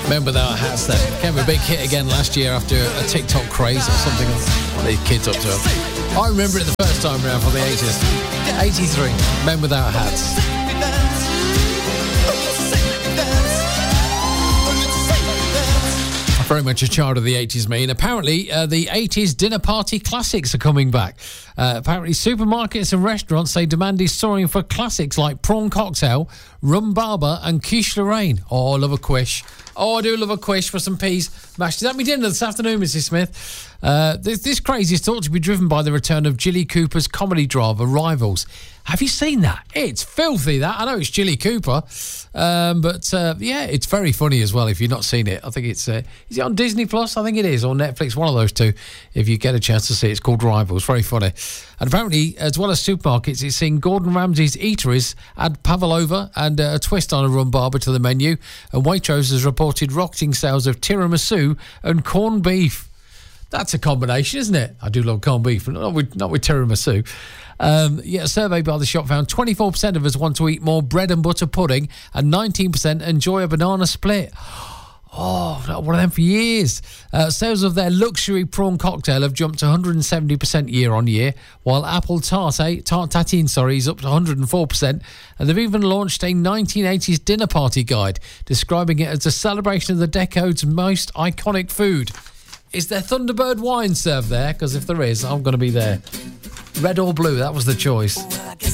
Men Without Hats then. Became a big hit again last year after a TikTok craze or something. What are these kids up to? I remember it the first time around for the 80s. 83, Men Without Hats. Very much a child of the 80s, me. And apparently, the 80s dinner party classics are coming back. Apparently, supermarkets and restaurants say demand is soaring for classics like Prawn Cocktail, Rum Barber and Quiche Lorraine. Oh, I love a quiche. Oh, I do love a quiche for some peas mashed. Is that me dinner this afternoon, Mrs. Smith? This craze is thought to be driven by the return of Jilly Cooper's comedy drama Rivals. Have you seen that? It's filthy, that. I know it's Jilly Cooper, but yeah, it's very funny as well if you've not seen it. I think it's... is it on Disney Plus? I think it is, or Netflix, one of those two. If you get a chance to see it, it's called Rivals. Very funny. And apparently, as well as supermarkets, it's seen Gordon Ramsay's eateries add pavlova and a twist on a rum barber to the menu. And Waitrose has reported rocketing sales of tiramisu and corned beef. That's a combination, isn't it? I do love corned beef, not with tiramisu. Yeah, a survey by the shop found 24% of us want to eat more bread and butter pudding and 19% enjoy a banana split. Oh, I've not one of them for years. Sales of their luxury prawn cocktail have jumped to 170% year on year, while apple tartine is up to 104%. And they've even launched a 1980s dinner party guide, describing it as a celebration of the decade's most iconic food. Is there Thunderbird wine served there? Because if there is, I'm going to be there. Red or blue, that was the choice.